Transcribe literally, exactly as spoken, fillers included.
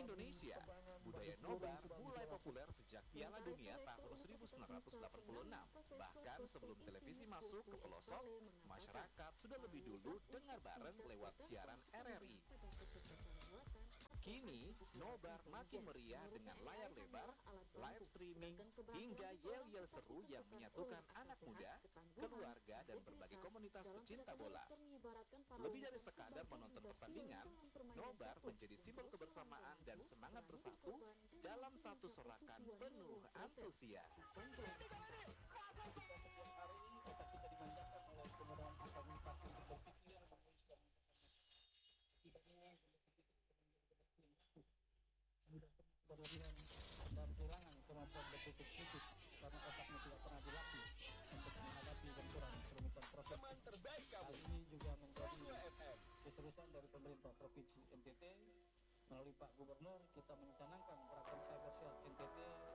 Indonesia, budaya nobar mulai populer sejak Piala Dunia tahun seribu sembilan ratus delapan puluh enam. Bahkan sebelum televisi masuk ke pelosok, masyarakat sudah lebih dulu dengar bareng lewat siaran R R I. Kini, nobar makin meriah dengan layar lebar, live streaming, hingga yel-yel seru yang menyatukan anak muda, keluarga, dan berbagai komunitas pecinta bola. Lebih dari sekadar menonton pertandingan, nobar menjadi simbol kebersamaan dan semangat bersatu dalam satu sorakan penuh antusias. Berlebihan dan kehilangan kemampuan berpikir kritis karena otaknya tidak pernah dilatih untuk menghadapi benturan kerumitan profesi. Teman terbaik kamu. Hal ini juga menjadi F M. keseriusan dari pemerintah Provinsi N T T. Melalui Pak Gubernur, kita mencanangkan program Cyber Shield N T T